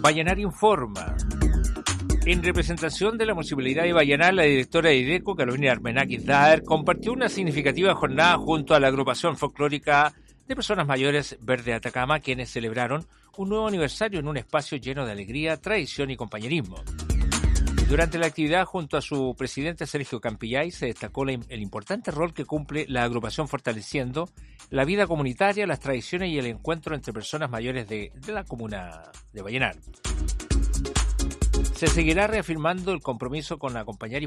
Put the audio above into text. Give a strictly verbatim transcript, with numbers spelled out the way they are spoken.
Vallenar informa. En representación de la Municipalidad de Vallenar, la directora de IDECO, Carolina Armenakis Daer, compartió una significativa jornada junto a la agrupación folclórica de personas mayores Verde Atacama, quienes celebraron un nuevo aniversario en un espacio lleno de alegría, tradición y compañerismo. Durante la actividad, junto a su presidente Sergio Campillay, se destacó la, el importante rol que cumple la agrupación fortaleciendo la vida comunitaria, las tradiciones y el encuentro entre personas mayores de, de la comuna de Vallenar. Se seguirá reafirmando el compromiso con acompañar y